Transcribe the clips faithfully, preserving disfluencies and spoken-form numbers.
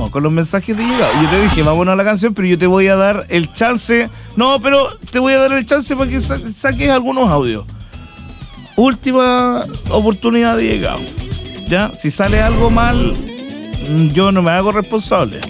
Vamos con los mensajes de llegado. Yo te dije, vámonos a la canción, pero yo te voy a dar el chance. No, pero te voy a dar el chance para que sa- saques algunos audios. Última oportunidad de llegado. ¿Ya? Si sale algo mal, yo no me hago responsable.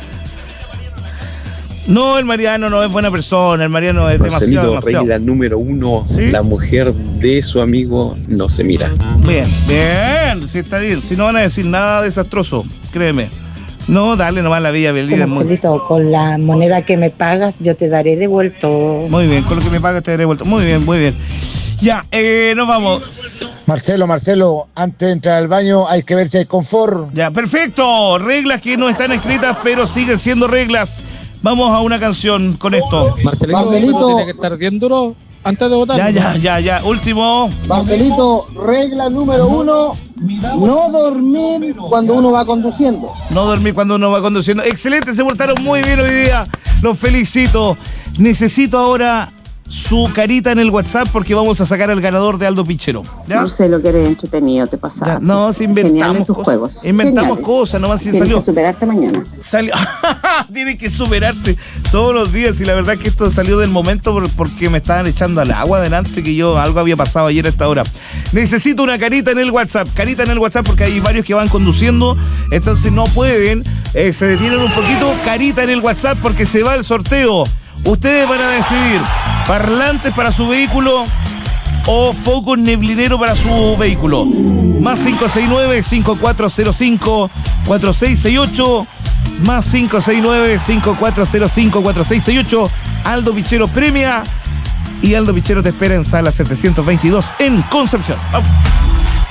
No, el Mariano no es buena persona, el Mariano es Marcelito, demasiado, demasiado. regla número uno, ¿Sí? la mujer de su amigo no se mira. Bien, bien, sí está bien. Si no van a decir nada desastroso, créeme. No, dale nomás la vida, Belina. Muy, Marcelito, con la moneda que me pagas, yo te daré devuelto. muy bien, con lo que me pagas te daré vuelta. Muy bien, muy bien. Ya, eh, nos vamos. Marcelo, Marcelo, antes de entrar al baño hay que ver si hay confort. Ya, perfecto. Reglas que no están escritas, pero siguen siendo reglas. Vamos a una canción con esto. Marcelito, Marcelito. tiene que estar bien duro antes de votar. Ya, ya, ya, ya. Último. Marcelito, regla número uno, no dormir cuando uno va conduciendo. No dormir cuando uno va conduciendo. Excelente, se portaron muy bien hoy día. Los felicito. Necesito ahora su carita en el WhatsApp porque vamos a sacar al ganador de Aldo Pichero. ¿Ya? Marcelo, que eres entretenido, te pasaste. Ya, no, si inventamos Geniales tus cosas. juegos. Inventamos Geniales. cosas, nomás si Tienes salió. que superarte mañana. Salió. Tienes que superarte todos los días y la verdad es que esto salió del momento por- porque me estaban echando al agua adelante que yo algo había pasado ayer a esta hora. Necesito una carita en el WhatsApp, carita en el WhatsApp porque hay varios que van conduciendo, entonces no pueden, eh, se detienen un poquito, carita en el WhatsApp porque se va el sorteo. Ustedes van a decidir parlantes para su vehículo o focos neblinero para su vehículo. Más cinco seis nueve, cinco cuatro cero cinco, cuatro seis seis ocho. Más cinco seis nueve, cinco cuatro cero cinco, cuatro seis seis ocho. Aldo Pichero premia. Y Aldo Pichero te espera en sala setecientos veintidós en Concepción. Vamos.